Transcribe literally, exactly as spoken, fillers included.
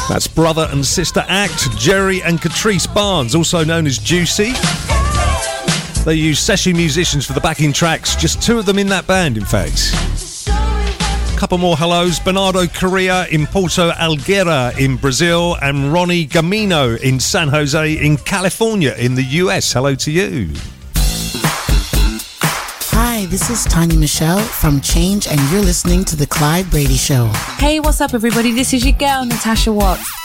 That's brother and sister act, Jerry and Catrice Barnes, also known as Juicy. They use session musicians for the backing tracks, just two of them in that band, in fact. Couple more hellos. Bernardo Correa in Porto Alegre in Brazil, and Ronnie Gamino in San Jose in California in the U S. Hello to you. Hi, this is Tanya Michelle from Change, and you're listening to The Clyde Brady Show. Hey, what's up, everybody? This is your girl, Natasha Watts.